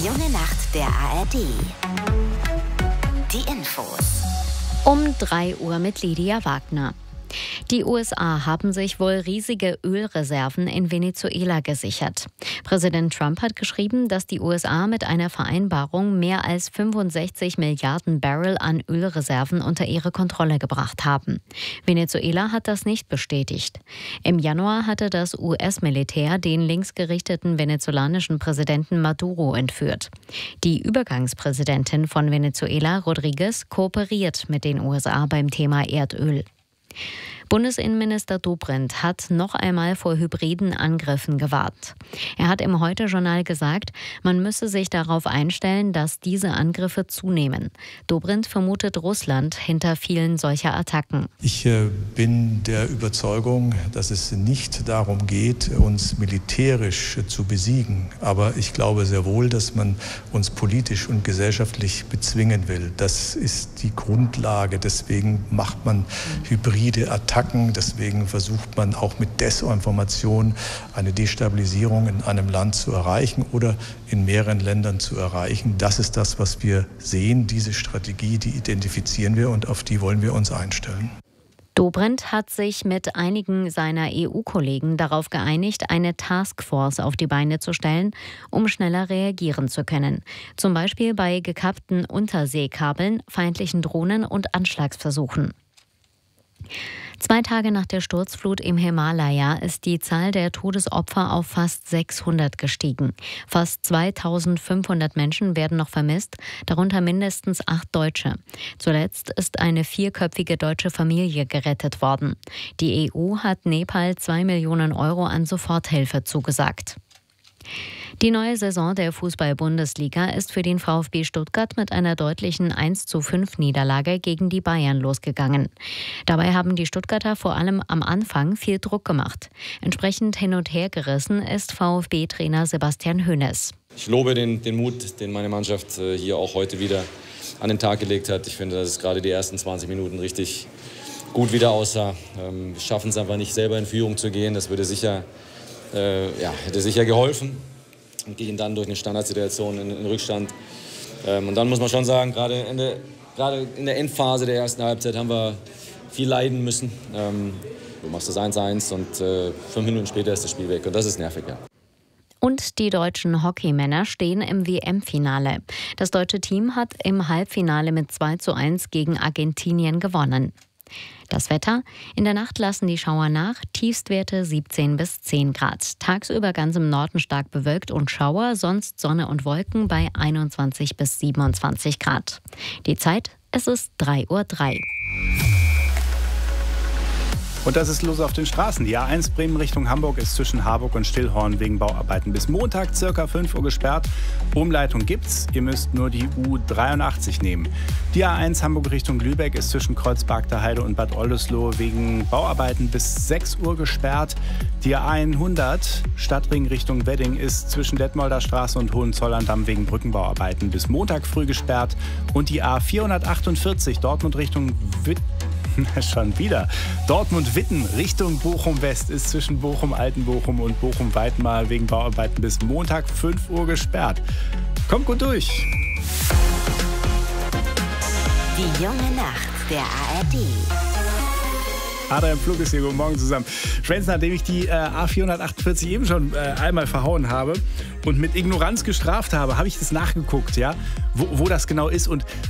Die junge Nacht der ARD. Die Infos. Um 3 Uhr mit Lydia Wagner. Die USA haben sich wohl riesige Ölreserven in Venezuela gesichert. Präsident Trump hat geschrieben, dass die USA mit einer Vereinbarung mehr als 65 Milliarden Barrel an Ölreserven unter ihre Kontrolle gebracht haben. Venezuela hat das nicht bestätigt. Im Januar hatte das US-Militär den linksgerichteten venezolanischen Präsidenten Maduro entführt. Die Übergangspräsidentin von Venezuela, Rodriguez, kooperiert mit den USA beim Thema Erdöl. Bundesinnenminister Dobrindt hat noch einmal vor hybriden Angriffen gewarnt. Er hat im Heute-Journal gesagt, man müsse sich darauf einstellen, dass diese Angriffe zunehmen. Dobrindt vermutet Russland hinter vielen solcher Attacken. Ich bin der Überzeugung, dass es nicht darum geht, uns militärisch zu besiegen. Aber ich glaube sehr wohl, dass man uns politisch und gesellschaftlich bezwingen will. Das ist die Grundlage. Deswegen macht man hybride Attacken. Deswegen versucht man auch mit Desinformation eine Destabilisierung in einem Land zu erreichen oder in mehreren Ländern zu erreichen. Das ist das, was wir sehen. Diese Strategie, die identifizieren wir und auf die wollen wir uns einstellen. Dobrindt hat sich mit einigen seiner EU-Kollegen darauf geeinigt, eine Taskforce auf die Beine zu stellen, um schneller reagieren zu können. Zum Beispiel bei gekappten Unterseekabeln, feindlichen Drohnen und Anschlagsversuchen. 2 Tage nach der Sturzflut im Himalaya ist die Zahl der Todesopfer auf fast 600 gestiegen. Fast 2500 Menschen werden noch vermisst, darunter mindestens 8 Deutsche. Zuletzt ist eine 4-köpfige deutsche Familie gerettet worden. Die EU hat Nepal 2 Millionen Euro an Soforthilfe zugesagt. Die neue Saison der Fußball-Bundesliga ist für den VfB Stuttgart mit einer deutlichen 1:5-Niederlage gegen die Bayern losgegangen. Dabei haben die Stuttgarter vor allem am Anfang viel Druck gemacht. Entsprechend hin und her gerissen ist VfB-Trainer Sebastian Hoeneß. Ich lobe den Mut, den meine Mannschaft hier auch heute wieder an den Tag gelegt hat. Ich finde, dass es gerade die ersten 20 Minuten richtig gut wieder aussah. Wir schaffen es einfach nicht, selber in Führung zu gehen. Das hätte sicher geholfen. Und gehen dann durch eine Standardsituation in Rückstand. Und dann muss man schon sagen, gerade in der Endphase der ersten Halbzeit haben wir viel leiden müssen. Du machst das 1:1 und 5 Minuten später ist das Spiel weg. Und das ist nervig, ja. Und die deutschen Hockeymänner stehen im WM-Finale. Das deutsche Team hat im Halbfinale mit 2:1 gegen Argentinien gewonnen. Das Wetter: In der Nacht lassen die Schauer nach, Tiefstwerte 17 bis 10 Grad. Tagsüber ganz im Norden stark bewölkt und Schauer, sonst Sonne und Wolken bei 21 bis 27 Grad. Die Zeit: Es ist 3:03 Uhr. Und das ist los auf den Straßen. Die A1 Bremen Richtung Hamburg ist zwischen Harburg und Stillhorn wegen Bauarbeiten bis Montag ca. 5 Uhr gesperrt. Umleitung gibt's, ihr müsst nur die U83 nehmen. Die A1 Hamburg Richtung Lübeck ist zwischen Kreuzberg Heide und Bad Oldesloe wegen Bauarbeiten bis 6 Uhr gesperrt. Die A100 Stadtring Richtung Wedding ist zwischen Detmolder Straße und Hohenzollern-Damm wegen Brückenbauarbeiten bis Montag früh gesperrt. Und die A448 Dortmund Richtung schon wieder. Dortmund-Witten Richtung Bochum-West ist zwischen Bochum-Altenbochum und Bochum-Weidmar wegen Bauarbeiten bis Montag 5 Uhr gesperrt. Kommt gut durch. Die junge Nacht der ARD. Adrian Pflug ist hier, guten Morgen zusammen. Schwenz, nachdem ich die A448 eben schon einmal verhauen habe und mit Ignoranz gestraft habe, habe ich das nachgeguckt, ja, wo das genau ist. Und